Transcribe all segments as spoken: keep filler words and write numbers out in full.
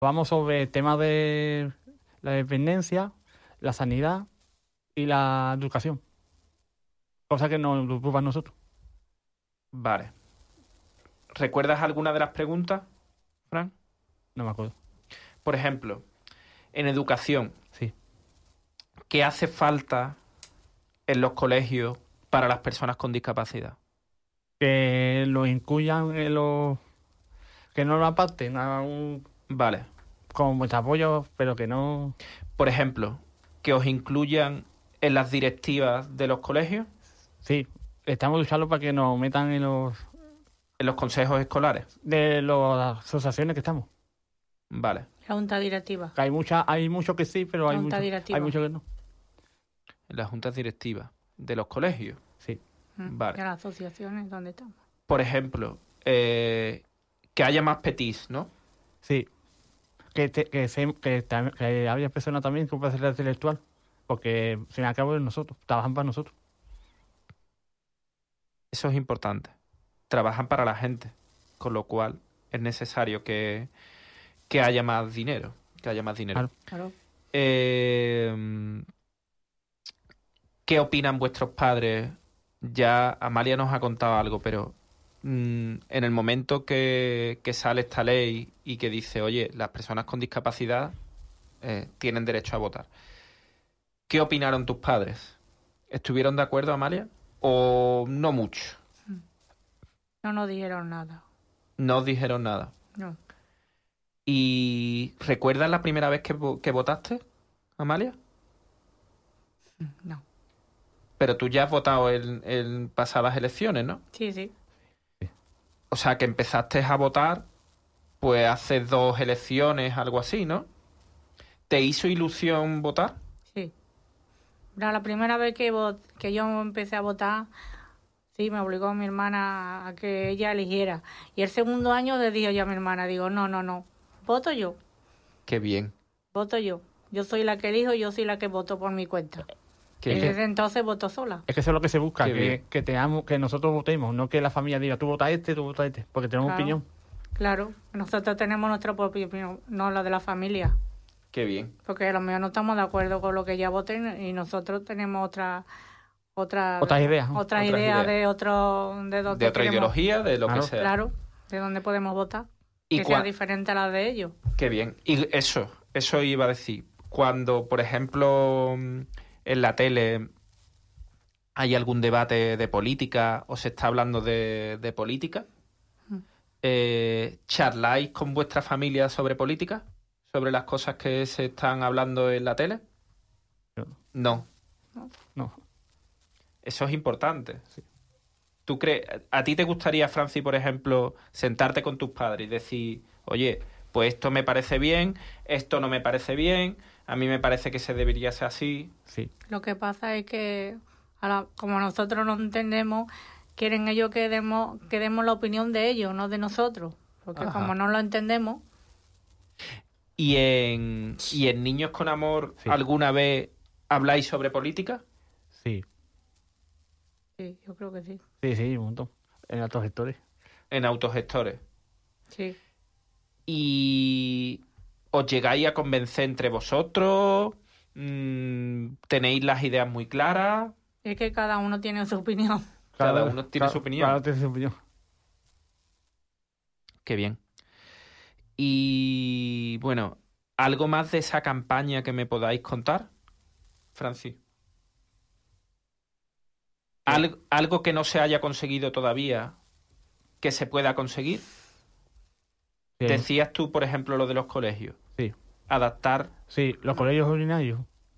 Vamos sobre el tema de la dependencia, la sanidad y la educación. Cosa que nos preocupa a nosotros. Vale. ¿Recuerdas alguna de las preguntas, Fran? No me acuerdo. Por ejemplo, en educación, Sí. ¿qué hace falta en los colegios para las personas con discapacidad? Que lo incluyan en los... Que no lo aparten a un... Vale. con mucho apoyo, pero que no... Por ejemplo, que os incluyan en las directivas de los colegios, Sí, estamos luchando para que nos metan en los... en los consejos escolares. de las asociaciones que estamos. Vale. La junta directiva. Que hay mucha, hay muchos que sí, pero hay Junta muchos directiva. hay muchos que no. En las juntas directivas de los colegios. Sí. Mm, Vale. Y a las asociaciones donde estamos. Por ejemplo, eh, que haya más petís, ¿no? Sí. Que, te- que, se- que, tam- que haya personas también con capacidad intelectual. Porque, al fin y al cabo, es nosotros. Trabajan para nosotros. Eso es importante. Trabajan para la gente, con lo cual es necesario que, que haya más dinero. Que haya más dinero. Claro. Claro. Eh, ¿Qué opinan vuestros padres? Ya Amalia nos ha contado algo, pero mm, en el momento que, que sale esta ley y que dice, oye, las personas con discapacidad eh, tienen derecho a votar. ¿Qué opinaron tus padres? ¿Estuvieron de acuerdo, Amalia? ¿O no mucho? No nos dijeron nada. No os dijeron nada. No. ¿Y recuerdas la primera vez que, vo- que votaste, Amalia? No. Pero tú ya has votado en, en pasadas elecciones, ¿no? Sí, sí. O sea, que empezaste a votar, pues hace dos elecciones, algo así, ¿no? ¿Te hizo ilusión votar? Sí. Era la primera vez que, vot- que yo empecé a votar. Sí, me obligó mi hermana a que ella eligiera. Y el segundo año le dije yo a mi hermana, digo, no, no, no. Voto yo. Qué bien. Voto yo. Yo soy la que elijo, yo soy la que voto por mi cuenta. Qué Y bien. desde entonces voto sola. Es que eso es lo que se busca. Qué Que, bien. que, teamos, que nosotros votemos. No que la familia diga, tú votas este, tú votas este. Porque tenemos Claro. opinión. Claro, nosotros tenemos nuestra propia opinión, no la de la familia. Qué bien. Porque a lo mejor no estamos de acuerdo con lo que ella voten y nosotros tenemos otra otra Otras ideas, ¿no? otras Otras ideas ideas. de otro de, dónde De otra queremos- ideología, de lo Claro. que sea. claro, de dónde podemos votar, Y que sea cua- diferente a la de ellos. Qué bien. Y eso, eso iba a decir. Cuando, por ejemplo, mm, en la tele hay algún debate de política o se está hablando de, de política, Mm. eh, ¿charláis con vuestra familia sobre política? ¿Sobre las cosas que se están hablando en la tele? No. No. No. Eso es importante. ¿Tú crees, a ti te gustaría, Franci, por ejemplo, sentarte con tus padres y decir, oye, pues esto me parece bien, esto no me parece bien, a mí me parece que se debería ser así? Sí. Lo que pasa es que ahora, como nosotros no entendemos, quieren ellos que demos que demos la opinión de ellos, no de nosotros, porque Ajá. como no lo entendemos, ¿Y en, y en Niños con Amor Sí. alguna vez habláis sobre política? Sí. sí, yo creo que sí. Sí, sí, un montón. En otros sectores. En autogestores. Sí. ¿Y os llegáis a convencer entre vosotros? Mm, ¿Tenéis las ideas muy claras? Es que cada uno tiene su opinión. Cada uno tiene su opinión. Cada uno tiene su opinión. Qué bien. Y bueno, ¿algo más de esa campaña que me podáis contar, Francis? ¿Al- ¿Algo que no se haya conseguido todavía que se pueda conseguir? Sí. Decías tú, por ejemplo, lo de los colegios. Sí. Adaptar. Sí, los colegios ordinarios.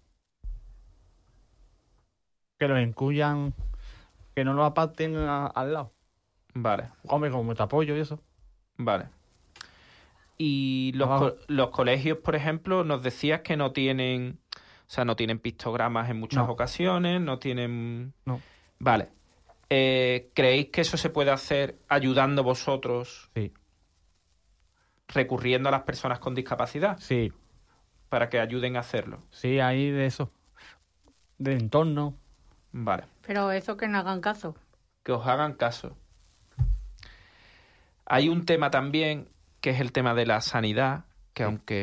Que los incluyan, que no los aparten a- al lado. Vale, Hombre, con mucho apoyo y eso. vale. Y los, Abajo. co- los colegios, por ejemplo, nos decías que no tienen, o sea, no tienen pictogramas en muchas No. ocasiones, no tienen... No. Vale. Eh, ¿creéis que eso se puede hacer ayudando vosotros, Sí. recurriendo a las personas con discapacidad, Sí, para que ayuden a hacerlo? sí, hay de eso. De entorno. Vale. Pero eso que no hagan caso. Que os hagan caso. Hay un tema también, que es el tema de la sanidad, que aunque